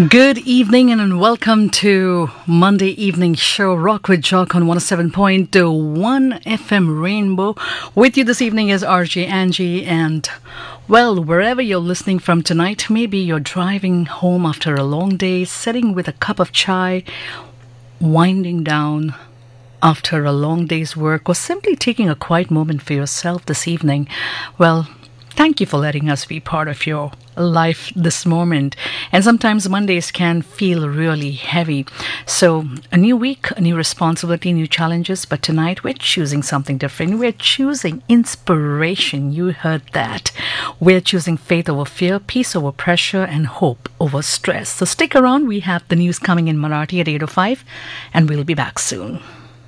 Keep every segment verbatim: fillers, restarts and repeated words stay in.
Good evening and welcome to Monday Evening Show Rock with Jock on one oh seven point one F M Rainbow. With you this evening is R J Angie, and well, wherever you're listening from tonight, maybe you're driving home after a long day, sitting with a cup of chai, winding down after a long day's work, or simply taking a quiet moment for yourself this evening. Well, thank you for letting us be part of your life this moment. And sometimes Mondays can feel really heavy. So a new week, a new responsibility, new challenges. But tonight we're choosing something different. We're choosing inspiration. You heard that. We're choosing faith over fear, peace over pressure, and hope over stress. So stick around. We have the news coming in Marathi at eight oh five, and we'll be back soon.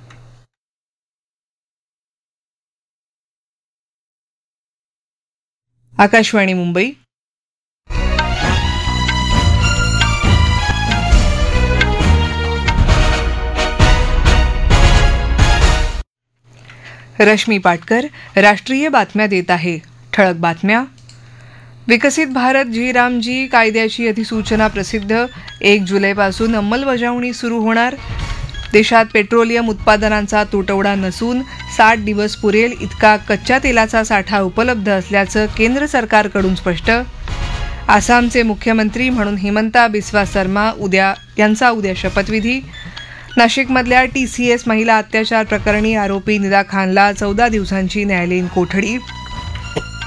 Akashvani Mumbai. Rashmi Patkar राष्ट्रीय बातम्या देत आहे. ठळक बातम्या. विकसित भारत जी रामजी कायद्याची अधिसूचना प्रसिद्ध. एक जुलैपासून अंमलबजावणी सुरू होणार. देशात पेट्रोलियम उत्पादनांचा तुटवडा नसून साठ दिवस पुरेल इतका कच्च्या तेलाचा साठा उपलब्ध असल्याचं केंद्र सरकारकडून स्पष्ट. आसामचे मुख्यमंत्री म्हणून हिमंता बिस्वा शर्मा उद्या यांचा उद्या शपथविधी. नाशिकमधल्या टी सी एस महिला अत्याचार प्रकरणी आरोपी निदा खानला चौदा दिवसांची न्यायालयीन कोठडी.